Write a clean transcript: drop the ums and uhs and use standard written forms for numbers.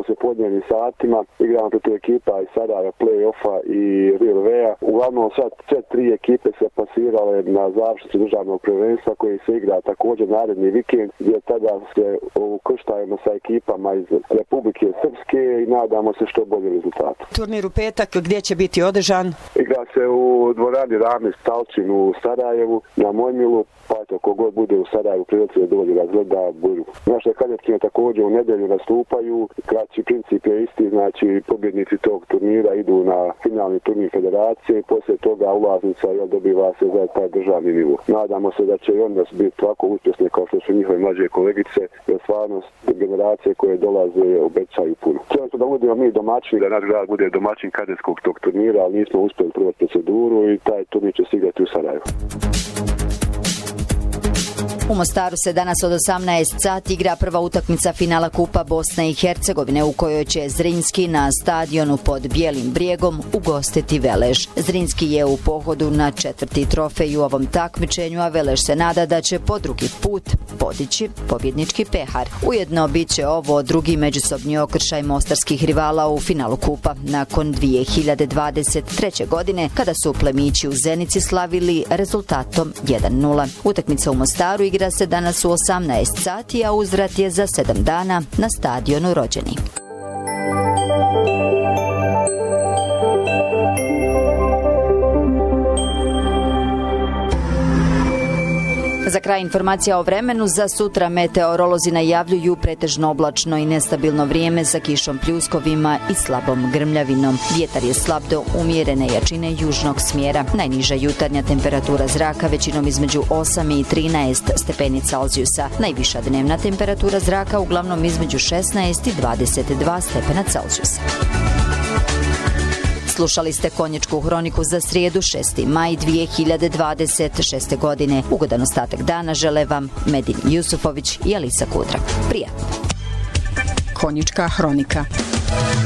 poslijepodnevnim satima. Igramo protiv ekipa iz Sarajeva, Play-offa i Real V-a. Uglavnom sve 3 ekipe se pasirale na završnici državnog prvenstva koji se igra također naredni vikend, gdje tada se ukrštajemo sa ekipama iz Republike Srpske i nadamo se što bolji rezultat. Turnir u petak gdje će biti održan? Igra se u dvorani Rame Stalčin u Sarajevu na Mojmilu, pa eto, kogod bude u Sarajevu prilici da dođe da gleda budu. Naše kadetkinje također u nedjelju nastupaju, kraći princip je isti, znači pobjednici tog turnira idu na finalni turnir federacije i poslije toga ulaznica dobiva se za taj državni nivo. Nadamo se da će i onda biti tako uspješne kao što su njihove mlađe kolegice, jer stvarno generacije koje dolaze obećaju puno. Htjeli smo da budemo mi domaćini, da naš grad bude domaćin kadetskog tog turnira, ali nismo uspjeli prvu proceduru i taj turnir će se igrati u Sarajevu. U Mostaru se danas od 18 sati igra prva utakmica finala Kupa Bosne i Hercegovine u kojoj će Zrinski na stadionu pod Bijelim brijegom ugostiti Velež. Zrinski je u pohodu na 4. trofej u ovom takmičenju, a Velež se nada da će po drugi put podići pobjednički pehar. Ujedno bit će ovo drugi međusobni okršaj mostarskih rivala u finalu Kupa nakon 2023. godine kada su plemići u Zenici slavili rezultatom 1:0. Utakmica u Mostaru igra se danas u 18 sati, a uzvrat je za 7 dana na stadionu Rođeni. Za kraj informacija o vremenu. Za sutra meteorolozi najavljuju pretežno oblačno i nestabilno vrijeme sa kišom, pljuskovima i slabom grmljavinom. Vjetar je slab do umjerene jačine južnog smjera. Najniža jutarnja temperatura zraka većinom između 8 i 13 stepeni Celzijusa. Najviša dnevna temperatura zraka uglavnom između 16 i 22 stepena Celzijusa. Slušali ste Konjičku hroniku za srijedu 6. maj 2026. godine. Ugodan ostatak dana žele vam Medin Jusufović i Alisa Kudrak. Prijatno. Konjička hronika.